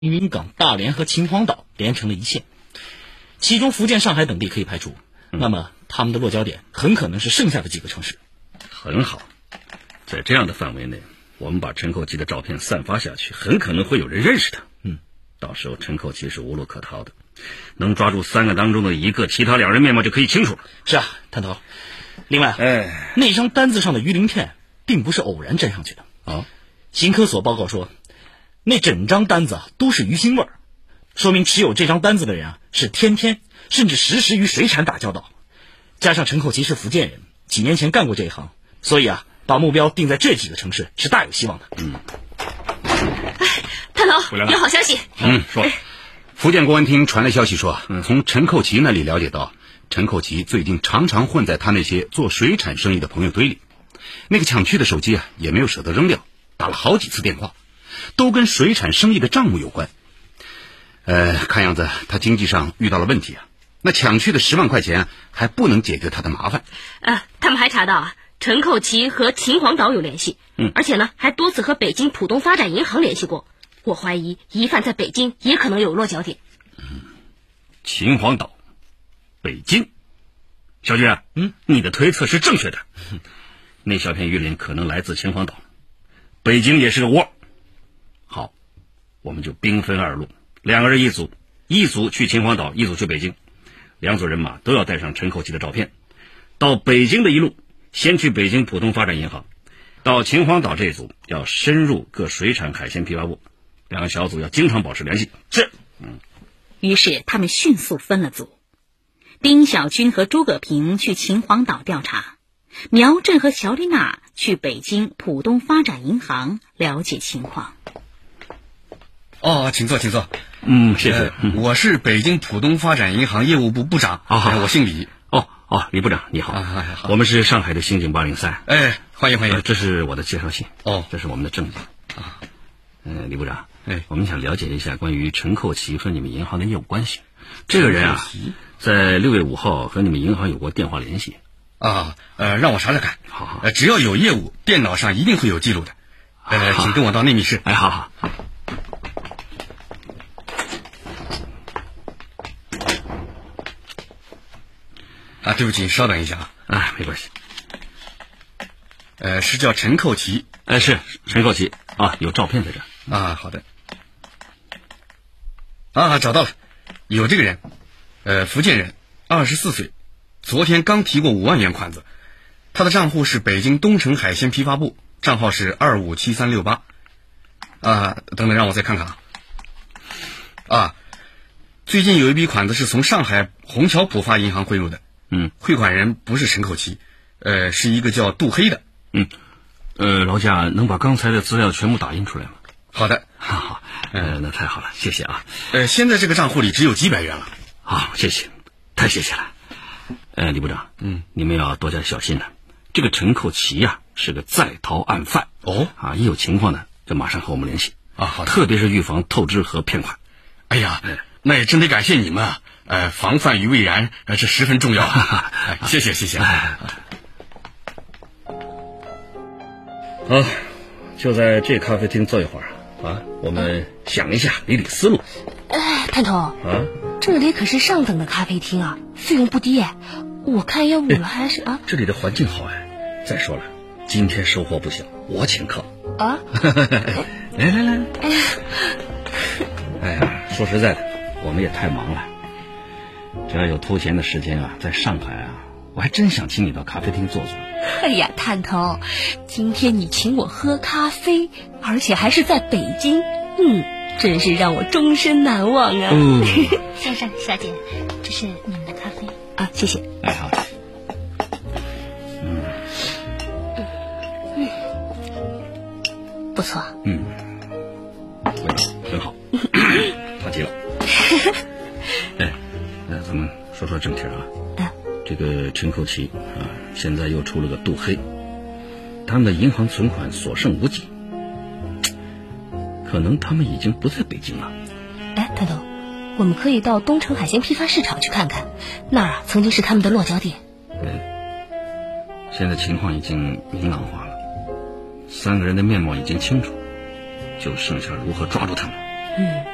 云港、大连和秦皇岛连成了一线，其中福建、上海等地可以排除。那么他们的落脚点很可能是剩下的几个城市。 很好，在这样的范围内，我们把陈寇奇的照片散发下去，很可能会有人认识他。到时候陈寇奇是无路可逃的，能抓住3个当中的一个，其他2人面貌就可以清楚了。 是啊，探头。另外，那张单子上的鱼鳞片并不是偶然粘上去的。刑科所报告说，那整张单子都是鱼腥味儿，说明持有这张单子的人是天天甚至时时与水产打交道。加上陈寇奇是福建人，几年前干过这一行，所以把目标定在这几个城市是大有希望的。 探头，有好消息。 说。福建公安厅传来消息说，从陈寇奇那里了解到，陈寇奇最近常常混在他那些做水产生意的朋友堆里，那个抢去的手机也没有舍得扔掉，打了好几次电话，都跟水产生意的账目有关。看样子他经济上遇到了问题那抢去的10万块钱还不能解决他的麻烦。 他们还查到陈寇奇和秦皇岛有联系，而且呢还多次和北京浦东发展银行联系过。我怀疑疑犯在北京也可能有落脚点。 秦皇岛，北京，小军你的推测是正确的。那小片鱼鳞可能来自秦皇岛，北京也是个窝。好，我们就兵分2路，2个人一组，一组去秦皇岛，一组去北京，2组人马都要带上陈寇奇的照片。到北京的一路，先去北京浦东发展银行；到秦皇岛这一组要深入各水产海鲜批发部，2个小组要经常保持联系。是。 于是他们迅速分了组，丁小军和诸葛平去秦皇岛调查，苗振和小李娜去北京浦东发展银行了解情况。 请坐。 谢谢。 我是北京浦东发展银行业务部部长。我姓李。 李部长你好。我们是上海的刑警803。 欢迎。 这是我的介绍信。这是我们的证件。李部长，我们想了解一下关于陈寇奇和你们银行的业务关系。这个人在6月5号和你们银行有过电话联系。 让我查查看。 好。 只要有业务，电脑上一定会有记录的。请跟我到内密室。 好。 对不起，稍等一下。 没关系。 是叫陈寇奇。 是陈寇奇有照片在这。 好的。找到了，有这个人，福建人，24岁，昨天刚提过5万元款子，他的账户是北京东城海鲜批发部，账号是257368。等等，让我再看看最近有一笔款子是从上海虹桥浦发银行汇入的，汇款人不是陈寇奇，是一个叫杜黑的。 劳驾能把刚才的资料全部打印出来吗？ 好的。 好，那太好了，谢谢现在这个账户里只有几百元了。 谢谢，太谢谢了。李部长，你们要多加小心了。这个陈寇奇是个在逃案犯。一有情况呢，就马上和我们联系。 好的。 特别是预防透支和骗款。 那也真得感谢你们防范于未然，这十分重要。谢谢。 就在这咖啡厅坐一会儿我们想一下，理思路。 探头这里可是上等的咖啡厅费用不低我看要不还是这里的环境好再说了，今天收获不小，我请客来，说实在的，我们也太忙了，只要有偷闲的时间在上海我还真想请你到咖啡厅坐坐。 探头，今天你请我喝咖啡，而且还是在北京，真是让我终身难忘先生小姐，这是你们的咖啡谢谢。 好。 不错。 味道很好。好极了。咱们说说正题这个陈寇奇现在又出了个杜黑，他们的银行存款所剩无几，可能他们已经不在北京了。 探头，我们可以到东城海鲜批发市场去看看，那儿曾经是他们的落脚点。 现在情况已经明朗化了，3个人的面貌已经清楚，就剩下如何抓住他们。